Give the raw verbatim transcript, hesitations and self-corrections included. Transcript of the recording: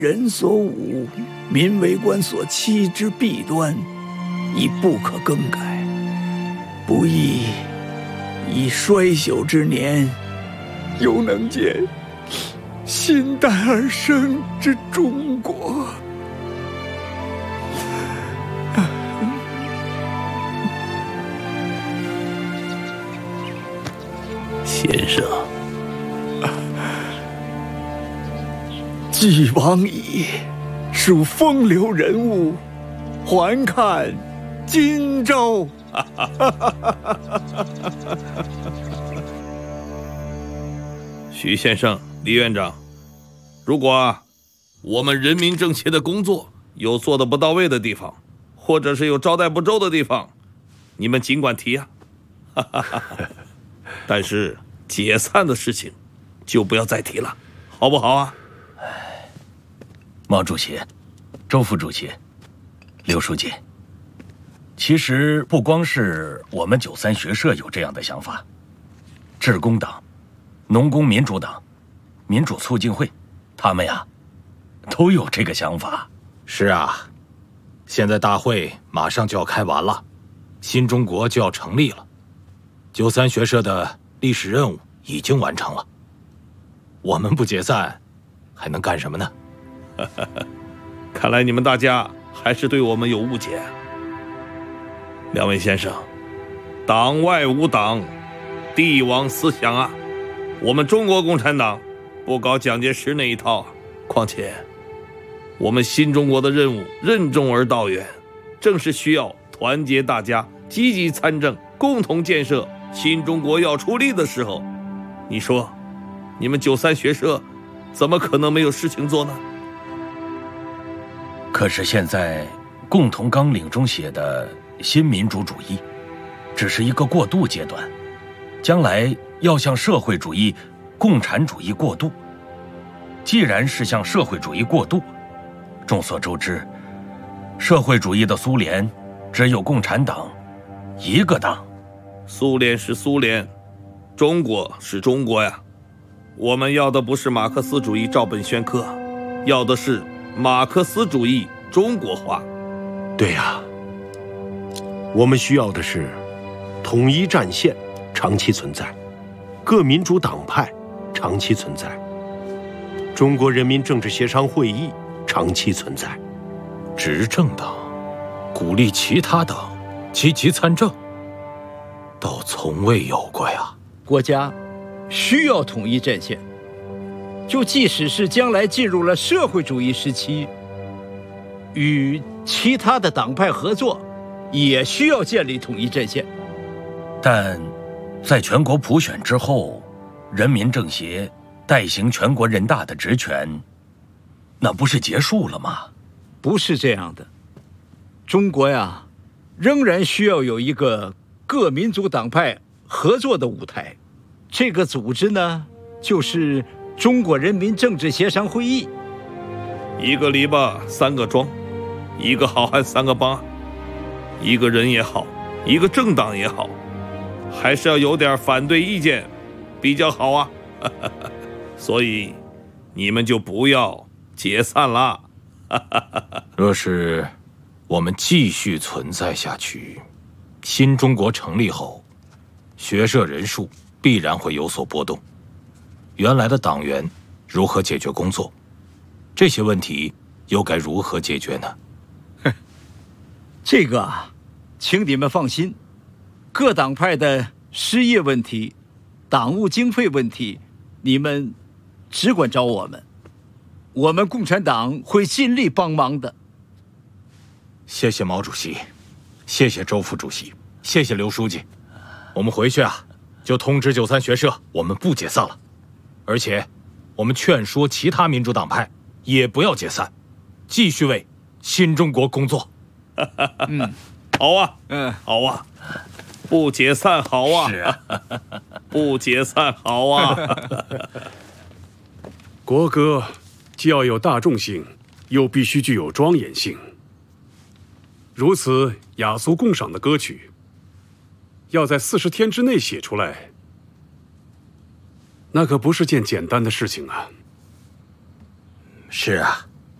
人所侮，民为官所欺之弊端，已不可更改，不亦以衰朽之年，犹能见新诞而生之中国。 先生， 既往矣，属风流人物，还看今朝。 徐先生、李院长，如果啊，我们人民政协的工作有做得不到位的地方，或者是有招待不周的地方，你们尽管提啊。但是解散的事情就不要再提了，好不好啊？ 毛主席、周副主席、刘书记，其实不光是我们九三学社有这样的想法，致公党、农工民主党、民主促进会，他们呀都有这个想法。 是啊，现在大会马上就要开完了，新中国就要成立了，九三学社的历史任务已经完成了，我们不解散，还能干什么呢？ 看来你们大家还是对我们有误解。两位先生，党外无党，帝王思想啊！我们中国共产党不搞蒋介石那一套，况且我们新中国的任务任重而道远，正是需要团结大家，积极参政，共同建设新中国要出力的时候，你说你们九三学社怎么可能没有事情做呢？ 可是现在共同纲领中写的新民主主义只是一个过渡阶段，将来要向社会主义、共产主义过渡。既然是向社会主义过渡，众所周知，社会主义的苏联只有共产党一个党。 苏联是苏联，中国是中国呀。我们要的不是马克思主义照本宣科，要的是马克思主义中国化。 对呀，我们需要的是统一战线长期存在，各民主党派长期存在，中国人民政治协商会议长期存在。 执政党鼓励其他党积极参政，倒从未有过呀。 国家需要统一战线，就即使是将来进入了社会主义时期，与其他的党派合作，也需要建立统一战线。 但在全国普选之后，人民政协代行全国人大的职权，那不是结束了吗？ 不是这样的，中国呀，仍然需要有一个各民族党派合作的舞台。这个组织呢，就是中国人民政治协商会议。 一个篱笆三个桩，一个好汉三个帮，一个人也好，一个政党也好，还是要有点反对意见比较好啊。所以你们就不要解散了。 若是我们继续存在下去，新中国成立后，学社人数必然会有所波动，原来的党员如何解决工作？这些问题又该如何解决呢？ 这个啊，请你们放心，各党派的失业问题、党务经费问题，你们只管找我们，我们共产党会尽力帮忙的。 谢谢毛主席，谢谢周副主席，谢谢刘书记。我们回去啊，就通知九三学社，我们不解散了，而且我们劝说其他民主党派也不要解散，继续为新中国工作。 嗯，好啊，嗯，好啊，不解散好啊， 是啊， 不解散好啊。 国歌既要有大众性，又必须具有庄严性。如此雅俗共赏的歌曲，要在四十天之内写出来，那可不是件简单的事情啊。 是啊，